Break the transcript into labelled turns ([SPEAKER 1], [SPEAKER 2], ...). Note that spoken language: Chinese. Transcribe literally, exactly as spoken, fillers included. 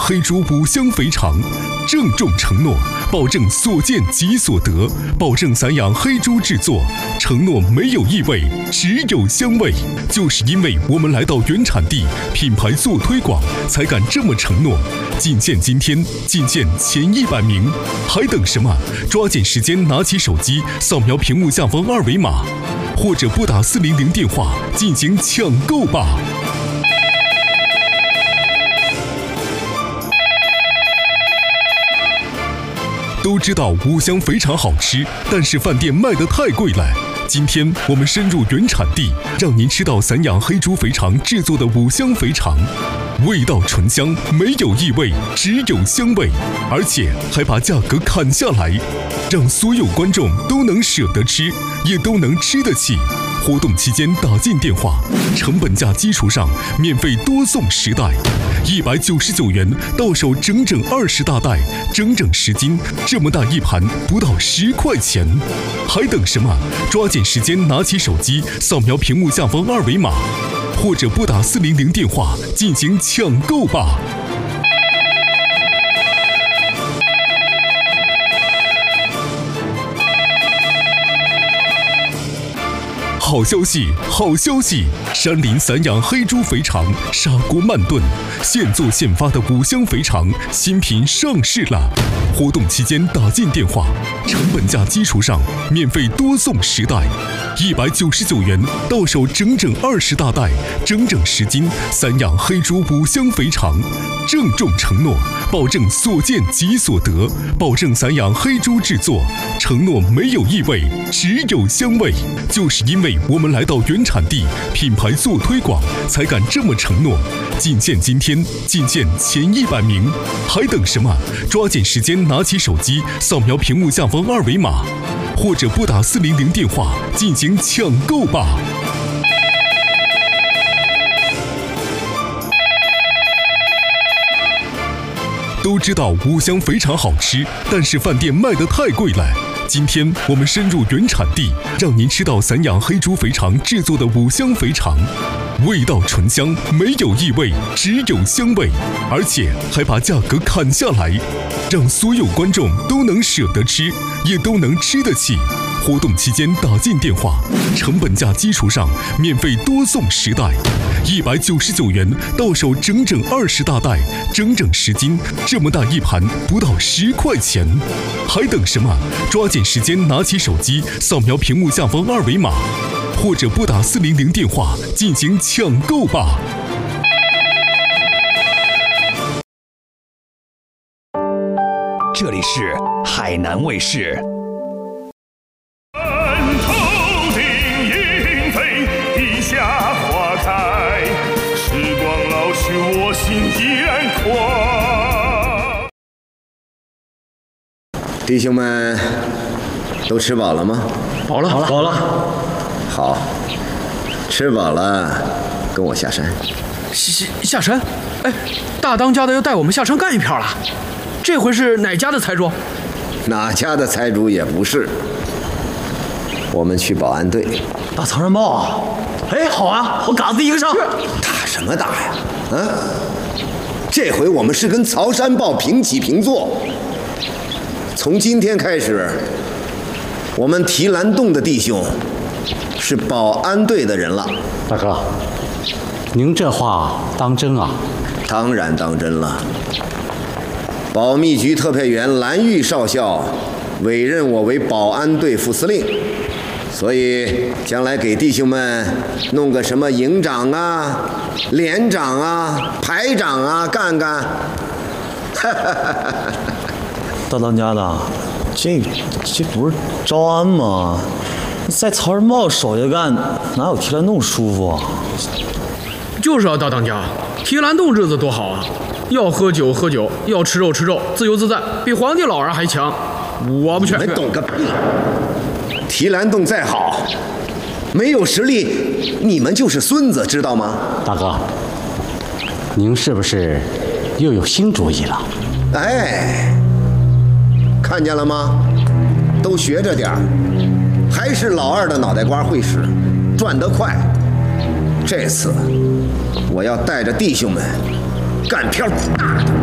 [SPEAKER 1] 黑猪五香肥肠，郑重承诺，保证所见即所得，保证散养黑猪制作，承诺没有异味，只有香味。就是因为我们来到原产地，品牌做推广，才敢这么承诺。仅限今天，仅限前一百名，还等什么？抓紧时间，拿起手机，扫描屏幕下方二维码，或者拨打四零零电话进行抢购吧。都知道五香肥肠好吃，但是饭店卖得太贵了。今天我们深入原产地，让您吃到散养黑猪肥肠制作的五香肥肠，味道醇香，没有异味，只有香味，而且还把价格砍下来，让所有观众都能舍得吃，也都能吃得起。活动期间打进电话，成本价基础上免费多送十袋，一百九十九元到手整整二十大袋，整整十斤，这么大一盘不到十块钱，还等什么？抓紧时间拿起手机，扫描屏幕下方二维码，或者拨打四零零电话进行抢购吧。好消息，好消息！山林散养黑猪肥肠，砂锅慢炖，现做现发的五香肥肠新品上市了。活动期间打进电话，成本价基础上免费多送十袋，一百九十九元到手整整二十大袋，整整十斤，散养黑猪五香肥肠，郑重承诺，保证所见即所得，保证散养黑猪制作，承诺没有异味，只有香味。就是因为我们来到原产地，品牌做推广，才敢这么承诺。仅限今天，仅限前一百名，还等什么？抓紧时间拿起手机，扫描屏幕下方二维码，或者拨打四零零电话进行抢购吧。都知道五香肥肠好吃，但是饭店卖得太贵了。今天我们深入原产地，让您吃到散养黑猪肥肠制作的五香肥肠，味道醇香，没有异味，只有香味，而且还把价格砍下来，让所有观众都能舍得吃，也都能吃得起。活动期间打进电话，成本价基础上免费多送十袋，一百九十九元到手整整二十大袋，整整十斤，这么大一盘不到十块钱，还等什么？抓紧时间拿起手机，扫描屏幕下方二维码，或者拨打四零零电话进行抢购吧。
[SPEAKER 2] 这里是海南卫视。
[SPEAKER 3] 我心依然宽。
[SPEAKER 4] 弟兄们，都吃饱了吗？
[SPEAKER 5] 饱了，好了，饱了。
[SPEAKER 4] 好，吃饱了，跟我下山。
[SPEAKER 5] 下下山？哎，大当家的要带我们下山干一票了。这回是哪家的财主？
[SPEAKER 4] 哪家的财主也不是。我们去保安队。
[SPEAKER 6] 打曹山豹啊！哎，好啊，我嘎子一个上。
[SPEAKER 4] 打什么打呀？啊！这回我们是跟曹山豹平起平坐。从今天开始，我们提篮洞的弟兄是保安队的人了。
[SPEAKER 7] 大哥，您这话当真啊？
[SPEAKER 4] 当然当真了。保密局特派员蓝玉少校委任我为保安队副司令。所以，将来给弟兄们弄个什么营长啊、连长啊、排长啊干干。
[SPEAKER 6] 大当家的，这这不是招安吗？在曹山豹手下干，哪有提篮洞舒服啊？
[SPEAKER 5] 就是啊，大当家，提篮洞日子多好啊！要喝酒喝酒，要吃肉吃肉，自由自在，比皇帝老儿还强。我不去。
[SPEAKER 4] 你们懂个屁！提篮洞再好，没有实力，你们就是孙子，知道吗？
[SPEAKER 7] 大哥，您是不是又有新主意了？
[SPEAKER 4] 哎，看见了吗？都学着点儿，还是老二的脑袋瓜会使，转得快。这次我要带着弟兄们干票大的。